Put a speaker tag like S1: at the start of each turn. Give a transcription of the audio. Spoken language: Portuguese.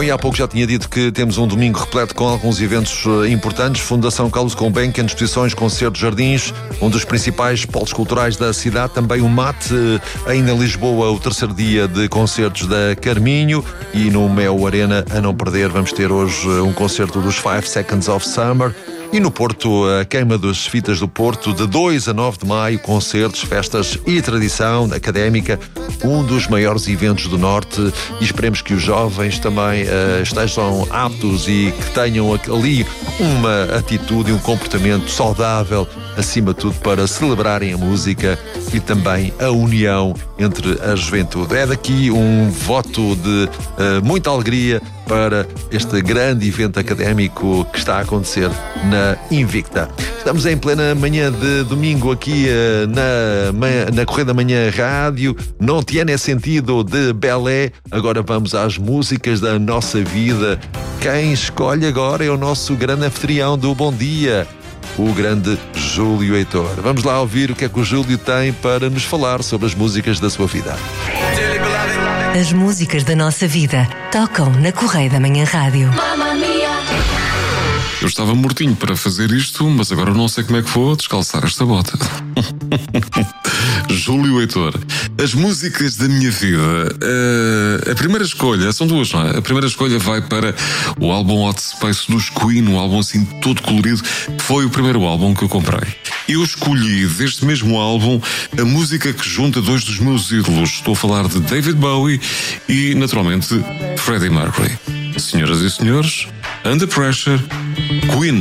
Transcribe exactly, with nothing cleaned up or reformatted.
S1: Bom, e há pouco já tinha dito que temos um domingo repleto com alguns eventos importantes. Fundação Carlos Gulbenkian, exposições, concertos, jardins, um dos principais polos culturais da cidade. Também o Mate, ainda em Lisboa, o terceiro dia de concertos da Carminho. E no Mel Arena, a não perder, vamos ter hoje um concerto dos Five Seconds of Summer. E no Porto, a Queima das Fitas do Porto, de dois a nove de maio, concertos, festas e tradição académica, um dos maiores eventos do Norte, e esperemos que os jovens também uh, estejam aptos e que tenham ali uma atitude e um comportamento saudável, acima de tudo, para celebrarem a música e também a união entre a juventude. É daqui um voto de uh, muita alegria para este grande evento académico que está a acontecer na Invicta. Estamos em plena manhã de domingo aqui uh, na, na Correio da Manhã Rádio. Não tiene sentido de Belé. Agora vamos às músicas da nossa vida. Quem escolhe agora é o nosso grande anfitrião do Bom Dia, o grande Júlio Heitor. Vamos lá ouvir o que é que o Júlio tem para nos falar sobre as músicas da sua vida.
S2: As músicas da nossa vida tocam na Correio da Manhã Rádio.
S3: Eu estava mortinho para fazer isto, mas agora não sei como é que vou descalçar esta bota. Júlio Heitor. As músicas da minha vida. Uh, a primeira escolha, são duas, não é? A primeira escolha vai para o álbum Hot Space dos Queen, um álbum assim todo colorido, que foi o primeiro álbum que eu comprei. Eu escolhi deste mesmo álbum a música que junta dois dos meus ídolos. Estou a falar de David Bowie e, naturalmente, Freddie Mercury. Senhoras e senhores, Under Pressure, Queen.